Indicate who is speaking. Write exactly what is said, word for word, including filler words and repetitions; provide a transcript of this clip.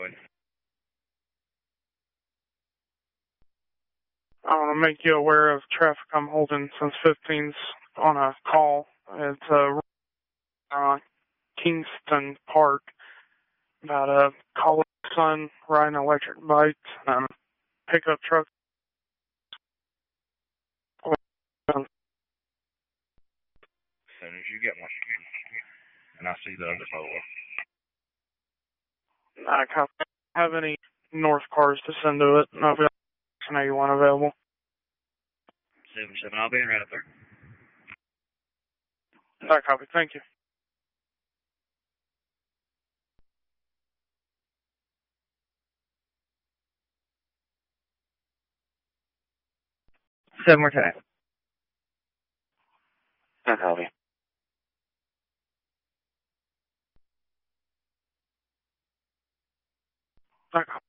Speaker 1: ahead.
Speaker 2: I want to make you aware of traffic I'm holding since fifteen's on a call. It's uh, uh, Kingston Park about a college son riding an electric bike and a pickup truck.
Speaker 1: As soon as you get one, and I see the other photo.
Speaker 2: I can't have any north cars to send to it. I've got an eighty-one available.
Speaker 1: seven seven, I'll be in right up there.
Speaker 2: I copy. Thank you.
Speaker 1: Seven more times. I copy.
Speaker 2: I copy.